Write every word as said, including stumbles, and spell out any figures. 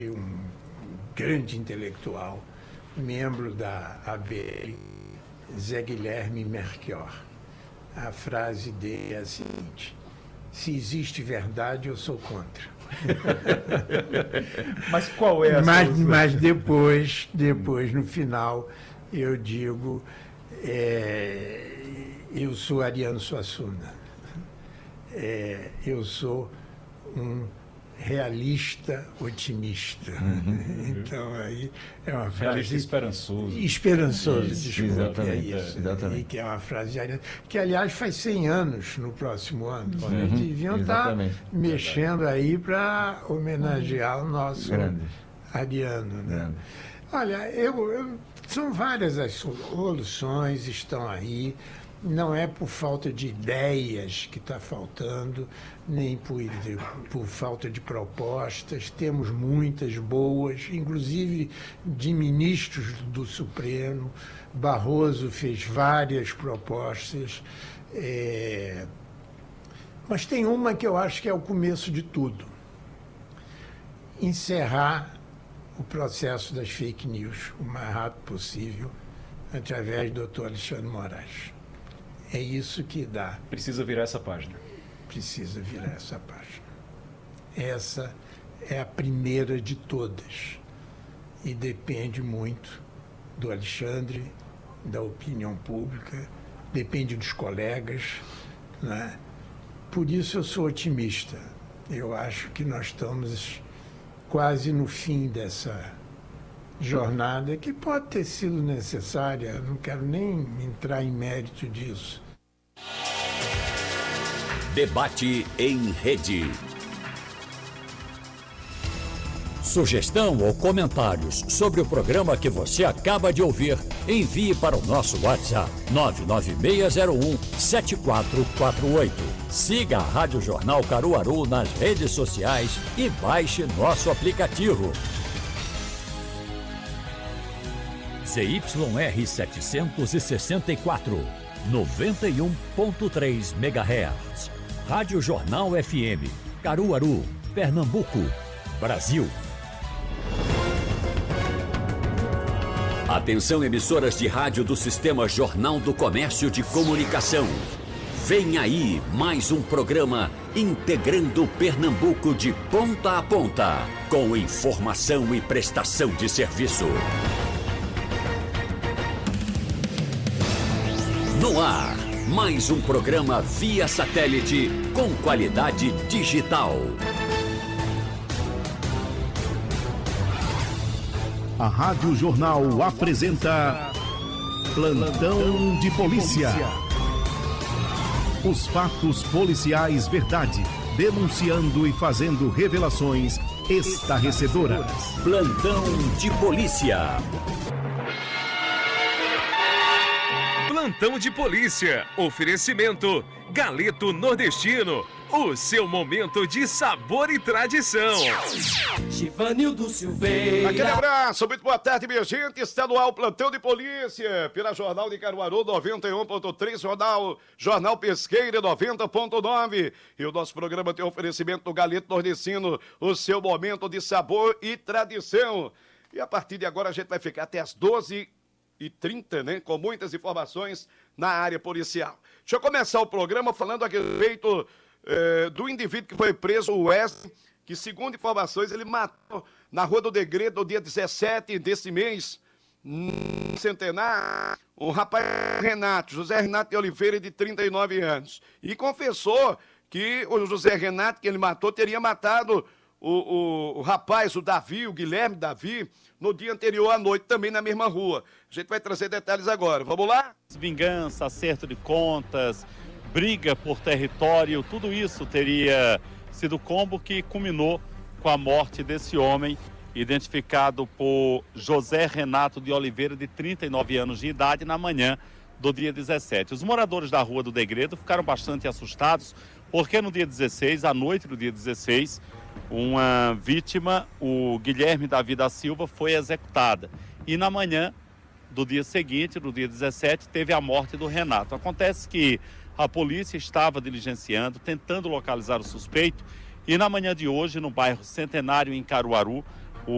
um grande intelectual, membro da A B L, Zé Guilherme Melchior. A frase dele é a seguinte: se existe verdade, eu sou contra. Mas qual é a mas, solução? mas depois, depois, no final, eu digo, é, eu sou Ariano Suassuna. É, eu sou um realista otimista. Uhum. Então, aí é uma frase... Realista esperançoso. Esperançoso, isso, desculpa. Exatamente. É isso, exatamente. que é uma frase de Ariano, que, aliás, faz cem anos no próximo ano. Uhum. Eles deviam Exatamente. estar mexendo aí para homenagear o nosso Grande. Ariano. Né? Grande. Olha, eu, eu, são várias as soluções, estão aí. Não é por falta de ideias que está faltando, nem por, por falta de propostas. Temos muitas boas, inclusive de ministros do Supremo. Barroso fez várias propostas. É... Mas tem uma que eu acho que é o começo de tudo. Encerrar o processo das fake news o mais rápido possível, através do doutor Alexandre Moraes. É isso que dá. Precisa virar essa página. Precisa virar essa página. Essa é a primeira de todas. E depende muito do Alexandre, da opinião pública, depende dos colegas, né? Por isso eu sou otimista. Eu acho que nós estamos quase no fim dessa jornada, que pode ter sido necessária, não quero nem entrar em mérito disso. Debate em rede. Sugestão ou comentários sobre o programa que você acaba de ouvir, envie para o nosso WhatsApp nove nove seis zero um sete quatro quatro oito. Siga a Rádio Jornal Caruaru nas redes sociais e baixe nosso aplicativo. Z Y R setecentos e sessenta e quatro, noventa e um ponto três megahertz. Rádio Jornal F M, Caruaru, Pernambuco, Brasil. Atenção, emissoras de rádio do Sistema Jornal do Comércio de Comunicação. Vem aí mais um programa integrando Pernambuco de ponta a ponta, com informação e prestação de serviço. No ar, mais um programa via satélite com qualidade digital. A Rádio Jornal apresenta Plantão de Polícia. Os fatos policiais verdade, denunciando e fazendo revelações estarrecedoras. Plantão de Polícia. Plantão de Polícia. Oferecimento Galeto Nordestino. O seu momento de sabor e tradição. Givanildo Silveira. Aquele abraço, muito boa tarde, minha gente. Está no ar o Plantão de Polícia, pela Jornal de Caruaru noventa e um ponto três, Jornal, Jornal Pesqueira noventa ponto nove. E o nosso programa tem oferecimento do Galeto Nordestino, o seu momento de sabor e tradição. E a partir de agora a gente vai ficar até as doze e trinta, né, com muitas informações na área policial. Deixa eu começar o programa falando a respeito eh, do indivíduo que foi preso, o Wesley, que, segundo informações, ele matou na Rua do Degredo, no dia dezessete desse mês, no Centenário, o rapaz Renato, José Renato de Oliveira, de trinta e nove anos. E confessou que o José Renato, que ele matou, teria matado o, o, o rapaz, o Davi, o Guilherme Davi, no dia anterior à noite, também na mesma rua. A gente vai trazer detalhes agora. Vamos lá? Vingança, acerto de contas, briga por território, tudo isso teria sido combo que culminou com a morte desse homem, identificado por José Renato de Oliveira, de trinta e nove anos de idade, na manhã do dia dezessete. Os moradores da Rua do Degredo ficaram bastante assustados, porque no dia dezesseis, à noite do dia dezesseis, uma vítima, o Guilherme Davi da Silva, foi executada. E na manhã do dia seguinte, no dia dezessete, teve a morte do Renato. Acontece que a polícia estava diligenciando, tentando localizar o suspeito, e na manhã de hoje, no bairro Centenário, em Caruaru,